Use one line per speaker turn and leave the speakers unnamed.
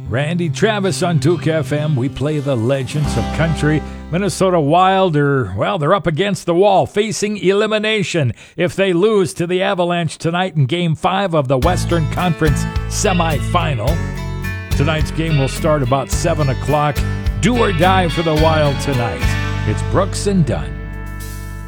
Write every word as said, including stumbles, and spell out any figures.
Randy Travis on Duke F M. We play the legends of country. Minnesota Wild are, well, they're up against the wall, facing elimination if they lose to the Avalanche tonight in Game five of the Western Conference semifinal. Tonight's game will start about seven o'clock. Do or die for the Wild tonight. It's Brooks and Dunn.